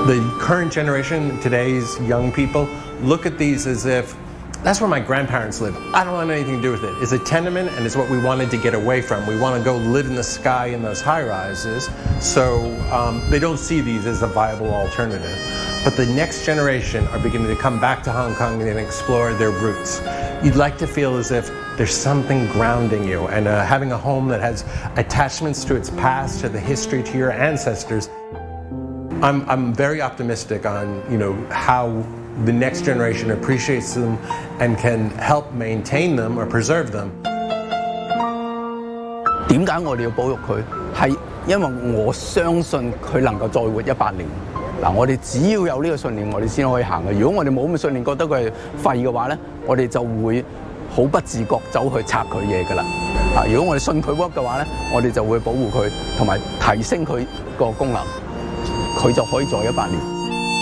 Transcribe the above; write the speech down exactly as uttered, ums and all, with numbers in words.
The current generation, today's young people, look at these as if that's where my grandparents live. I don't want anything to do with it. It's a tenement and it's what we wanted to get away from. We want to go live in the sky in those high rises. So um, they don't see these as a viable alternative. But the next generation are beginning to come back to Hong Kong and explore their roots. You'd like to feel as if there's something grounding you, and uh, having a home that has attachments to its past, to the history, to your ancestors. I'm, I'm very optimistic on, you know, how the next generation appreciates them and can help maintain them or preserve them. 點解我哋要保育佢？係因為我相信佢能夠再活一百年。嗱，我哋只要有呢個信念，我哋先可以行嘅。如果我哋冇咁嘅信念，覺得佢係廢嘅話咧，我哋就會好不自覺走去拆佢嘢㗎啦。啊，如果我哋信佢 work 嘅話咧，我哋就會保護佢，同埋提升佢個功能，佢就可以再一百年。